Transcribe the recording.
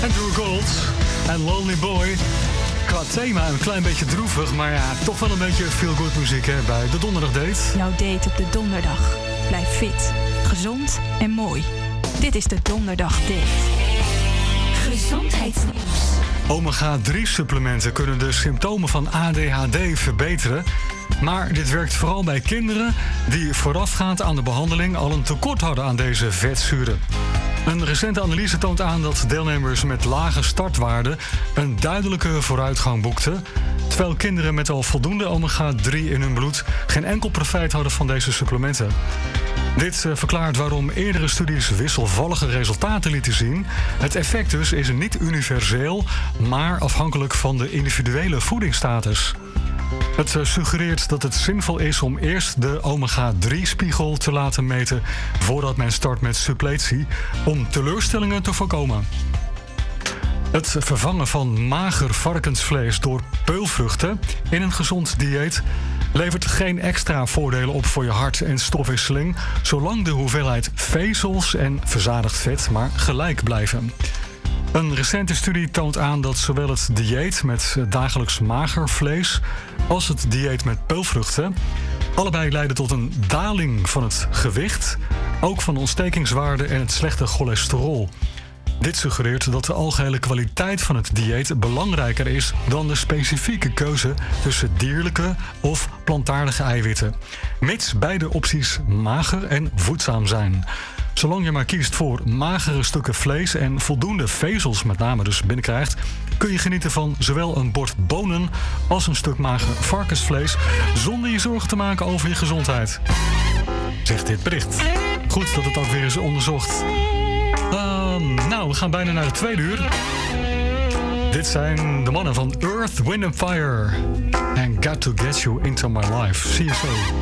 Andrew Gold en Lonely Boy. Qua thema een klein beetje droevig, maar ja, toch wel een beetje feel-good muziek hè, bij de Donderdag Date. Jouw date op de donderdag. Blijf fit, gezond en mooi. Dit is de Donderdag Date. Gezondheidsnieuws. Omega-3-supplementen kunnen de symptomen van ADHD verbeteren. Maar dit werkt vooral bij kinderen die voorafgaand aan de behandeling al een tekort hadden aan deze vetzuren. Een recente analyse toont aan dat deelnemers met lage startwaarden een duidelijke vooruitgang boekten, terwijl kinderen met al voldoende omega-3 in hun bloed geen enkel profijt hadden van deze supplementen. Dit verklaart waarom eerdere studies wisselvallige resultaten lieten zien. Het effect dus is niet universeel, maar afhankelijk van de individuele voedingsstatus. Het suggereert dat het zinvol is om eerst de omega-3-spiegel te laten meten voordat men start met suppletie, om teleurstellingen te voorkomen. Het vervangen van mager varkensvlees door peulvruchten in een gezond dieet levert geen extra voordelen op voor je hart- en stofwisseling, zolang de hoeveelheid vezels en verzadigd vet maar gelijk blijven. Een recente studie toont aan dat zowel het dieet met dagelijks mager vlees als het dieet met peulvruchten allebei leiden tot een daling van het gewicht, ook van de ontstekingswaarde en het slechte cholesterol. Dit suggereert dat de algehele kwaliteit van het dieet belangrijker is dan de specifieke keuze tussen dierlijke of plantaardige eiwitten, mits beide opties mager en voedzaam zijn. Zolang je maar kiest voor magere stukken vlees en voldoende vezels met name dus binnenkrijgt, kun je genieten van zowel een bord bonen als een stuk mager varkensvlees zonder je zorgen te maken over je gezondheid. Zegt dit bericht. Goed dat het ook weer is onderzocht. Nou, we gaan bijna naar de tweede uur. Dit zijn de mannen van Earth, Wind & Fire. And Got to Get You Into My Life. See you soon.